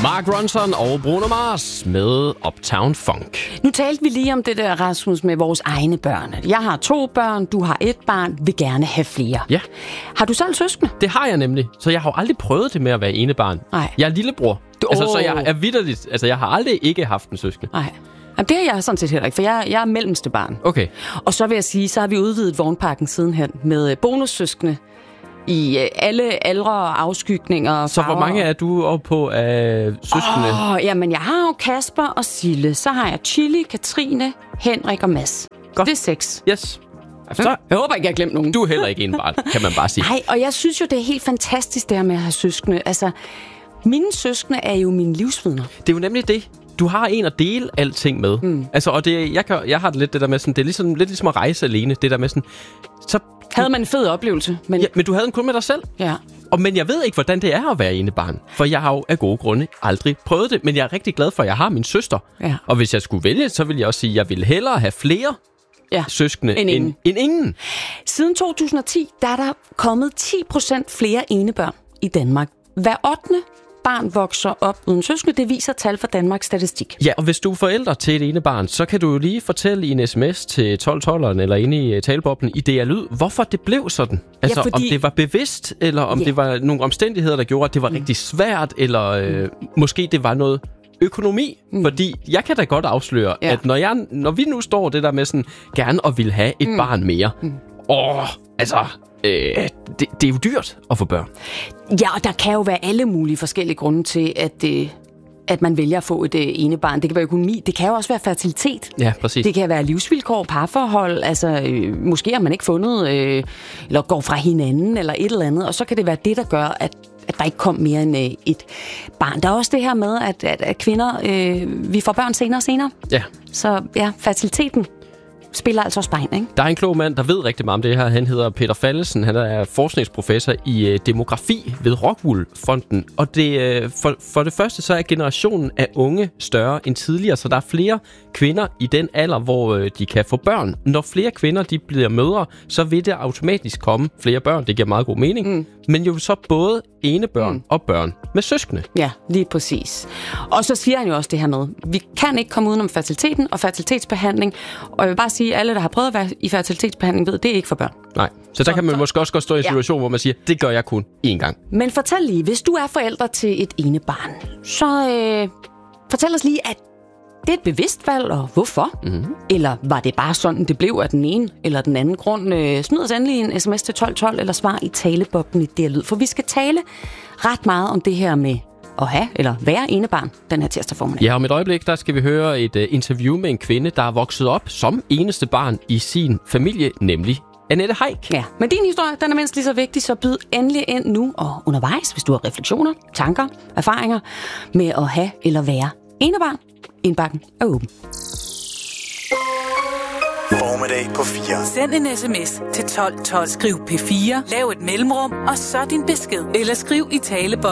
Mark Ronson og Bruno Mars med Uptown Funk. Nu talte vi lige om det der, Rasmus, med vores egne børn. Jeg har 2 børn, du har 1 barn, vil gerne have flere. Ja. Har du selv søskende? Det har jeg nemlig, så jeg har jo aldrig prøvet det med at være enebarn. Nej. Jeg er lillebror, så jeg er vitterligt, altså jeg har aldrig ikke haft en søskende. Nej. Jamen, det har jeg sådan set heller ikke, for jeg er mellemste barn. Okay. Og så vil jeg sige, så har vi udvidet vognparken sidenhen med bonussøskende i alle aldre og afskygninger og Så hvor mange er du oppe på af søskende? Jamen, jeg har jo Kasper og Sille. Så har jeg Chili, Katrine, Henrik og Mads. Godt. Det er 6. Yes. Så, jeg håber ikke, jeg har glemt nogen. Du er heller ikke enebarn, kan man bare sige. Nej, og jeg synes jo, det er helt fantastisk, det her med at have søskende. Altså, mine søskende er jo mine livsvidner. Det er jo nemlig det. Du har en at dele alting med. Altså, og det, jeg har det lidt det der med sådan, det er ligesom, lidt ligesom at rejse alene. Det der med sådan, så havde man en fed oplevelse. Men, ja, men du havde den kun med dig selv. Ja. Men jeg ved ikke, hvordan det er at være enebarn. For jeg har jo af gode grunde aldrig prøvet det. Men jeg er rigtig glad for, at jeg har min søster. Ja. Og hvis jeg skulle vælge, så ville jeg også sige, at jeg ville hellere have flere søskende end ingen. Siden 2010, der er der kommet 10% flere enebørn i Danmark. Hver 8. barn vokser op uden søskende. Det viser tal fra Danmarks Statistik. Ja, og hvis du er forælder til et enebarn, så kan du jo lige fortælle i en sms til 1212'eren eller inde i taleboblen i DR Lyd, hvorfor det blev sådan. Altså, fordi om det var bevidst, eller om det var nogle omstændigheder, der gjorde, at det var rigtig svært, eller måske det var noget økonomi. Fordi jeg kan da godt afsløre, at når vi nu står det der med sådan, gerne og vil have et barn mere, det er jo dyrt at få børn. Ja, og der kan jo være alle mulige forskellige grunde til, at man vælger at få et enebarn. Det kan være økonomi, det kan jo også være fertilitet. Ja, præcis. Det kan være livsvilkår, parforhold, altså måske har man ikke fundet, eller går fra hinanden, eller et eller andet, og så kan det være det, der gør, at der ikke kom mere end et barn. Der er også det her med, at kvinder, vi får børn senere og senere. Ja. Så ja, fertiliteten spiller altså også bein, ikke? Der er en klog mand, der ved rigtig meget om det her. Han hedder Peter Fallesen. Han er forskningsprofessor i demografi ved Rockwool-fonden. Og det, for det første, så er generationen af unge større end tidligere, så der er flere kvinder i den alder, hvor de kan få børn. Når flere kvinder de bliver mødre, så vil det automatisk komme flere børn. Det giver meget god mening. Men jo så både enebørn og børn med søskende. Ja, lige præcis. Og så siger han jo også det her med, vi kan ikke komme udenom fertiliteten og fertilitetsbehandling. Og jeg vil bare sige, at alle, der har prøvet at være i fertilitetsbehandling, ved, det er ikke for børn. Nej, så der kan man måske også godt stå i en situation, hvor man siger, det gør jeg kun én gang. Men fortæl lige, hvis du er forælder til et enebarn, så fortæl os lige, at det er et bevidst valg, og hvorfor? Eller var det bare sådan, det blev af den ene eller den anden grund? Smid os endelig en sms til 1212, eller svar i taleboblen i DR Lyd. For vi skal tale ret meget om det her med at have eller være enebarn den her tirsdag formiddag. Ja, om et øjeblik, der skal vi høre et interview med en kvinde, der er vokset op som eneste barn i sin familie, nemlig Annette Heick. Ja, men din historie, den er mindst lige så vigtig, så byd endelig ind nu og undervejs, hvis du har refleksioner, tanker, erfaringer med at have eller være enebarn. Indbakken er åben. Formiddag på 4. Send en sms til 1212. Skriv P4, lav et mellemrum, og så din besked. Eller skriv i taleboksen